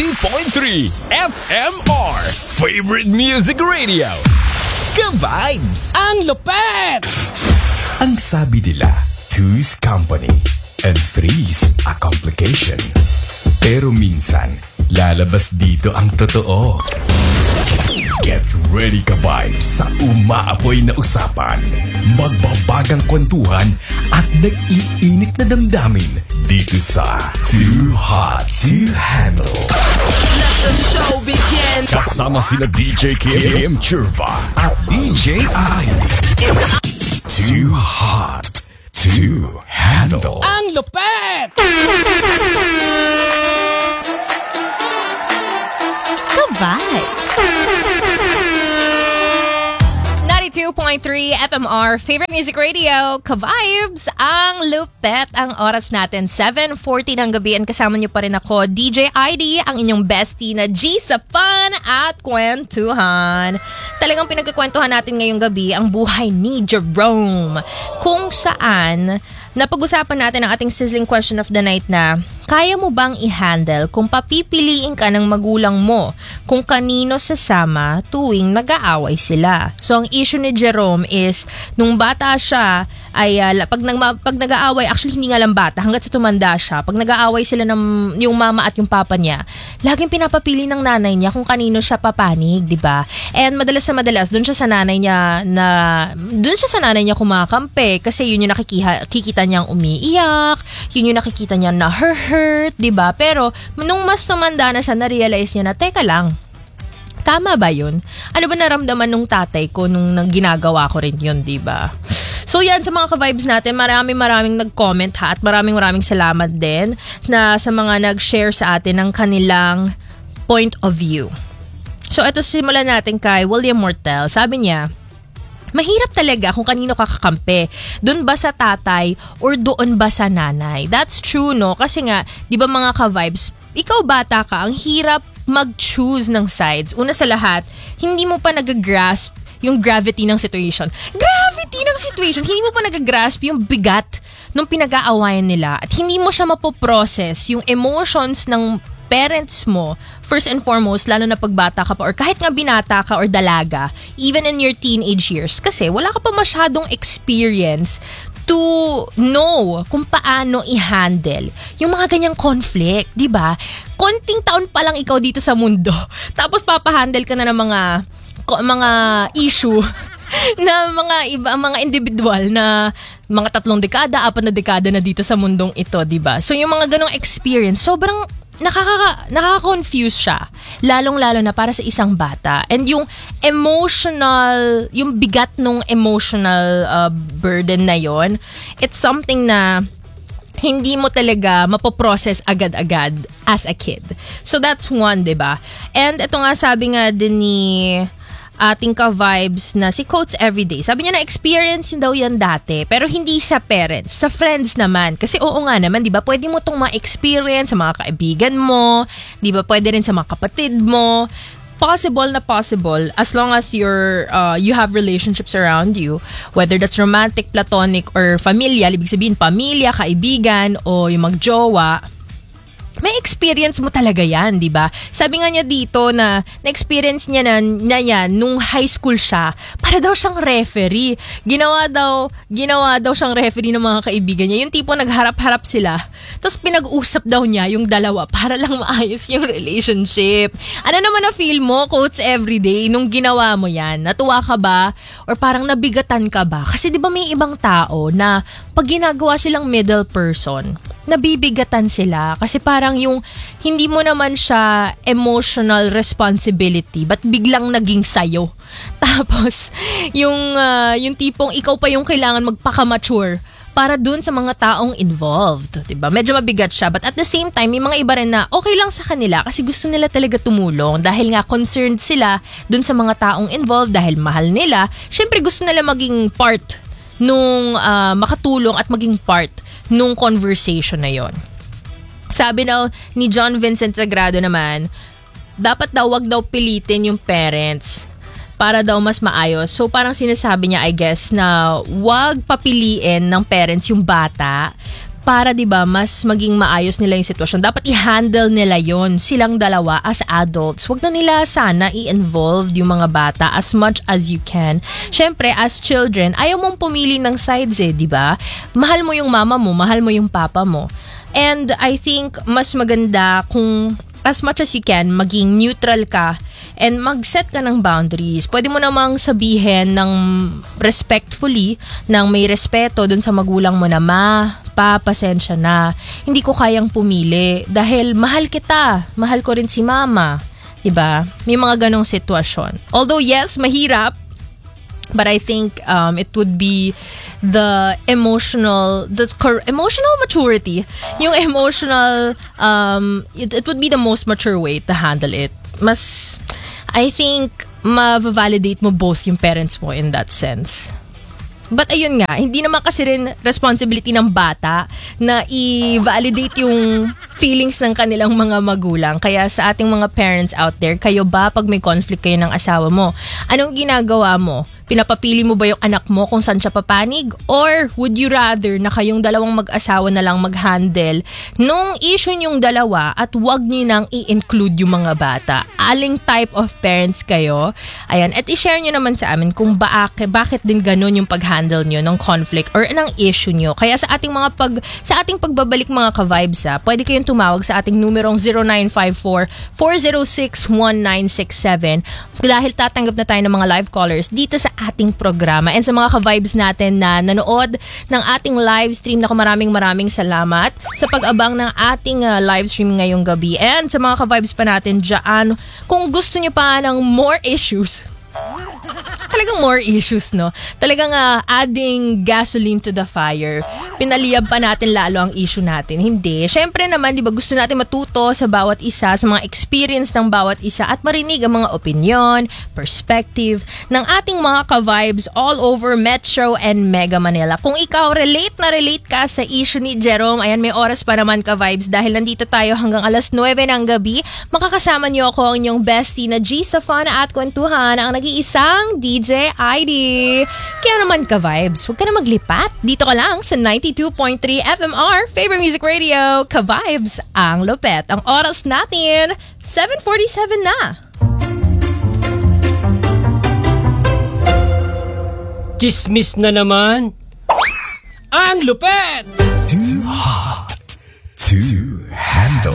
92.3 FMR Favorite Music Radio. Ka-vibes! Ang lupet! Ang sabi nila, two's company and three's a complication. Pero minsan, lalabas dito ang totoo. Get ready ka vibes sa umaapoy na usapan, magbabagang kwentuhan at nag-iinit na damdamin dito sa Too Hot to Handle. Let the show begin! Kasama sina DJ Kim Churva at DJ ID. Too Hot to Handle. Ang lupet! Ka-vibes! 92.3 FMR Favorite Music Radio, Ka-vibes! Ang lupet ang oras natin, 7:40 ng gabi, and kasama niyo pa rin ako, DJ ID, ang inyong bestie na G sa fun at kwentuhan. Talagang pinagkakwentuhan natin ngayong gabi ang buhay ni Jerome, kung saan napag-usapan natin ang ating sizzling question of the night na kaya mo bang i-handle kung papipiliin ka ng magulang mo kung kanino sasama tuwing nag-aaway sila? So ang issue ni Jerome is nung bata siya ay pag nag-aaway, actually hindi nga lang bata, hanggat sa tumanda siya, pag nag-aaway sila ng yung mama at yung papa niya, laging pinapapili ng nanay niya kung kanino siya papanig, di ba? And madalas doon siya sa nanay niya kumakampi kasi yun yung nakikita niyang umiiyak, yun yung nakikita niya na hurt, di ba? Pero nung mas tumanda na siya, na-realize niya na, teka lang, tama ba yun? Ano ba naramdaman nung tatay ko nung ginagawa ko rin yun, di ba? So yan, sa mga ka-vibes natin, maraming nag-comment ha, at maraming salamat din na sa mga nag-share sa atin ng kanilang point of view. So ito, simulan natin kay William Mortel. Sabi niya, mahirap talaga kung kanino kakakampi. Doon ba sa tatay or doon ba sa nanay? That's true, no? Kasi nga, di ba mga ka-vibes, ikaw bata ka, ang hirap mag-choose ng sides. Una sa lahat, hindi mo pa nag-grasp yung gravity ng situation. Hindi mo pa nag-grasp yung bigat ng pinag-aawayan nila at hindi mo siya mapoprocess yung emotions ng parents mo, first and foremost, lalo na pagbata ka pa or kahit nga binata ka or dalaga, even in your teenage years, kasi wala ka pa masyadong experience to know kung paano i-handle yung mga ganyang conflict, di ba? Konting taon pa lang ikaw dito sa mundo, tapos papahandle ka na ng mga issue na mga individual na mga 3 dekada, 4 na dekada na dito sa mundong ito, di ba? So yung mga ganong experience, sobrang nakaka-confuse siya. Lalong-lalo na para sa isang bata. And yung bigat nung emotional burden na yon, it's something na hindi mo talaga mapoprocess agad-agad as a kid. So that's one, diba? And ito nga, sabi nga din ni ating ka-vibes na si Coach Everyday. Sabi niya na experience daw yan dati, pero hindi sa parents, sa friends naman. Kasi oo nga naman, di ba, pwede mo itong ma-experience sa mga kaibigan mo, di ba, pwede rin sa mga kapatid mo. Possible as long as you have relationships around you, whether that's romantic, platonic, or familial, ibig sabihin pamilya, kaibigan, o yung magjowa, may experience mo talaga yan, di ba? Sabi nga niya dito na na-experience niya na yan nung high school siya, para daw siyang referee. Ginawa daw siyang referee ng mga kaibigan niya. Yung tipo nagharap-harap sila, tapos pinag-usap daw niya yung dalawa para lang maayos yung relationship. Ano naman na feel mo, Coach Everyday, nung ginawa mo yan? Natuwa ka ba? Or parang nabigatan ka ba? Kasi di ba may ibang tao na pag ginagawa silang middle person, nabibigatan sila kasi parang yung hindi mo naman siya emotional responsibility but biglang naging sayo. Tapos yung tipong ikaw pa yung kailangan magpaka-mature para dun sa mga taong involved, 'di ba? Medyo mabigat siya, but at the same time may mga iba rin na okay lang sa kanila kasi gusto nila talaga tumulong dahil nga concerned sila dun sa mga taong involved dahil mahal nila. Syempre gusto nila maging part nung makatulong at maging part nung conversation na yon. Sabi daw ni John Vincent Sagrado naman, dapat daw wag daw pilitin yung parents para daw mas maayos. So parang sinasabi niya, I guess, na wag papiliin ng parents yung bata para 'di ba mas maging maayos nila yung sitwasyon. Dapat i-handle nila yon silang dalawa as adults. Wag na nila sana i-involve yung mga bata as much as you can. Syempre as children, ayaw mong pumili ng sides 'di ba? Mahal mo yung mama mo, mahal mo yung papa mo. And I think mas maganda kung as much as you can, maging neutral ka and mag-set ka ng boundaries. Pwede mo namang sabihin ng respectfully, ng may respeto dun sa magulang mo na, pasensya na. Hindi ko kayang pumili dahil mahal kita. Mahal ko rin si mama. 'Di ba? May mga ganong sitwasyon. Although yes, mahirap, but I think it would be the emotional maturity, yung emotional, it would be the most mature way to handle it. Mas, I think, ma-validate mo both yung parents mo in that sense. But ayun nga, hindi naman kasi rin responsibility ng bata na i-validate yung feelings ng kanilang mga magulang. Kaya sa ating mga parents out there, kayo ba pag may conflict kayo ng asawa mo, anong ginagawa mo? Pinapapili mo ba yung anak mo kung saan siya papanig? Or would you rather na kayong dalawang mag-asawa na lang mag-handle nung issue niyong dalawa at wag niyo nang i-include yung mga bata? Aling type of parents kayo? Ayan, at i-share niyo naman sa amin kung bakit din ganun yung pag-handle niyo ng conflict or ng issue niyo. Kaya sa ating pagbabalik mga ka-vibes, pwede kayong tumawag sa ating numerong 0954-406-1967 dahil tatanggap na tayo ng mga live callers dito sa ating programa. And sa mga ka-vibes natin na nanood ng ating live stream, naku, maraming salamat sa pag-abang ng ating live stream ngayong gabi. And sa mga ka-vibes pa natin dyan, kung gusto nyo pa ng more issues, talagang more issues, no? Talagang adding gasoline to the fire. Pinaliyab pa natin lalo ang issue natin. Hindi. Syempre naman, di ba, gusto natin matuto sa bawat isa, sa mga experience ng bawat isa at marinig ang mga opinion, perspective ng ating mga ka-vibes all over Metro and Mega Manila. Kung ikaw relate ka sa issue ni Jerome, ayan, may oras pa naman ka-vibes dahil nandito tayo hanggang alas 9 ng gabi. Makakasama niyo ako ang inyong bestie na G sa fun at kwentuhan, ang nag-iisang DJ ID. Kaya naman ka-vibes, huwag ka na maglipat. Dito ka lang sa 92.3 FMR, Favorite Music Radio. Ka-vibes, ang lupet. Ang oras natin, 7:47 na. Chismis na naman. Ang lupet! Too hot to handle.